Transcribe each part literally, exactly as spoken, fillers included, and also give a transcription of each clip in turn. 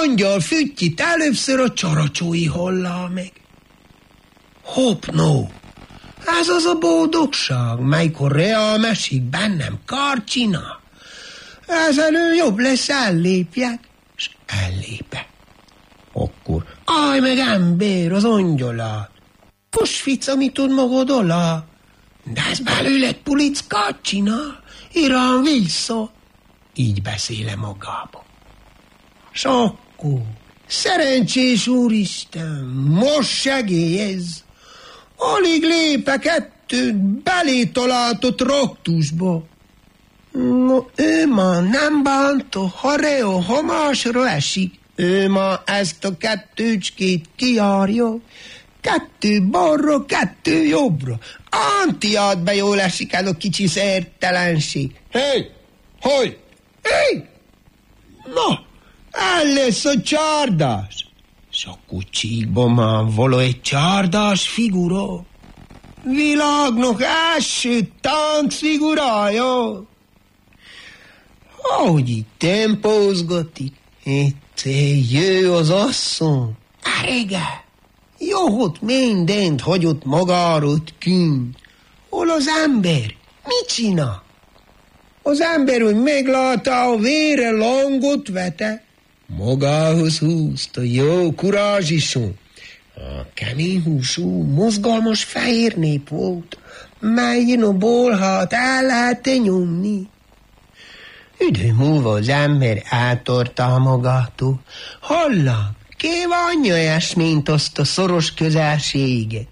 angyal füttyit először a csaracsói hallal meg. Hopp, no! Ez az a boldogság, melykor reál mesik bennem karcsina. Ezen jobb lesz ellépjek, s ellépe. Akkor, állj meg ember, az angyalát. Most fic, amit tud magad alá. De ez belőle egy pulickát csinál, irán vissza. Így beszéle magába. S akkor, szerencsés úristen, most segélyezz. Alig lépe kettőt belé találtott raktusba. No, ő ma nem bánta, ha Reo hamásra esik. Ő ma ezt a kettőcskét kijárja. Kettő balra, kettő jobbra. Antiátbe jól esik el a kicsi szertelenség. Hé, hogy? Hé! Na, el lesz a csárdás. S a kucsíkban már való egy csárdás figura. Világnak első táncfigurája. Ahogy így tempózgatik, egyszer jő az asszony. Erege, jót mindent hagyott magáról kint. Hol az ember? Mit csinál? Az ember, hogy meglátta a vére langot vete, magához húzta jó kurázsison. A kemény húsú, mozgalmas fehér nép volt, melyen a bolhát el lehet nyomni. Idő múlva az ember eltorta magától. Hallám, kívánja ezt, mint azt a szoros közelséget.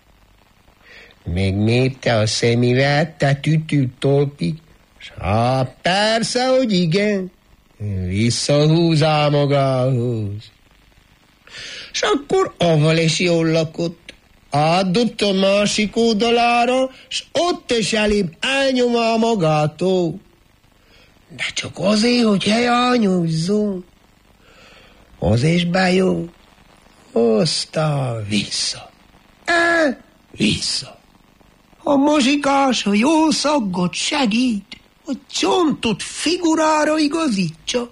Megmérte a szemével tetűtű tolpig, s hát persze, hogy igen, visszahúzá magához. S akkor avval is jól lakott, átdobt a másik oldalára, s ott is elébb elnyomá magától. De csak azért, hogy helyányúzzon. Az is bejó, aztán vissza. E, vissza. A mozsikás, a jó szaggot segít, a csontot figurára igazítsa.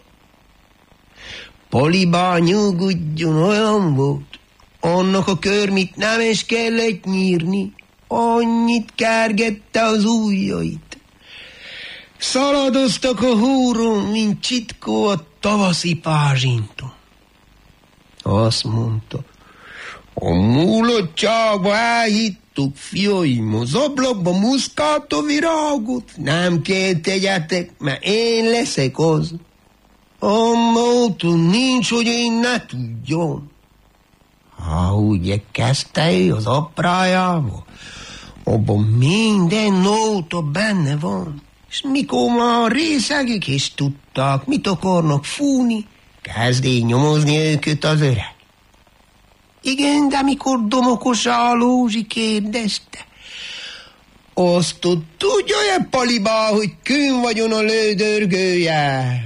Polibá nyugodjon, olyan volt, annak a körmit nem is kellett nyírni, annyit kergette az ujjait. Szaladoztak a húron, mint csitkó a tavaszi pázsinton. Azt mondta, a múlottságba elhittük, fiaim, az ablakba muszkálta virágot, nem kell tegyetek, mert én leszek az. A móton nincs, hogy én ne tudjam. Ha ugye kezdte ő az aprájával, abban minden nóta benne van, és mikor már a részegek is tudták, mit akarnak fúni, kezdé nyomozni őket az öreg. Igen, de mikor domokos Lózsi kérdezte, azt tudja-e Palibá, hogy kőn vagyon a lődörgője?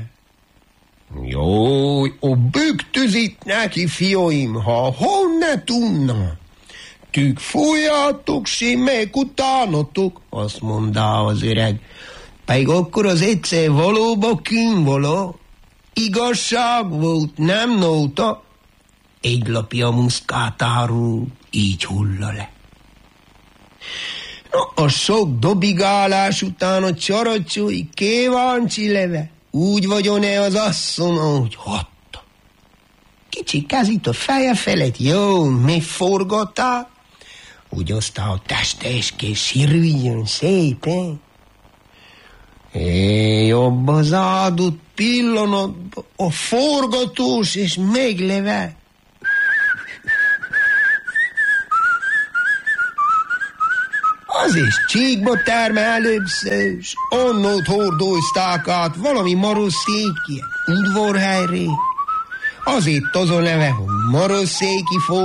Jaj, a büktözít neki, fiaim, ha honne tudna. Tük fújjátok, si meg utánatok, azt mondta az öreg. Pedig akkor az egyszer valóban kínvaló. Igazság volt, nem nóta. Egy lapja muszkátáról így hulla le. Na, a sok dobigálás után a csaracsói kíváncsi leve. Úgy vagyon-e az asszony, ahogy hatta. Kicsi kezít a feje felett, jó, mi forgatá, úgy aztán a teste is kész sírüljön szépen. É, jobb az áldott pillanatban a forgatós és megleve. Az is csíkba terme előbbször, s onnót hordózták át valami marosszékje, udvarhelyre. Azért az a neve, hogy marosszéki for.